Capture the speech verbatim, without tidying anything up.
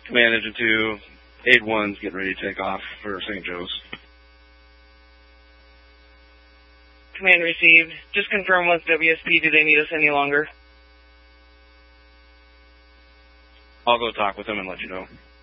Command Engine two, Aid one's getting ready to take off for Saint Joe's. Command received. Just confirm with W S P, do they need us any longer? I'll go talk with them and let you know.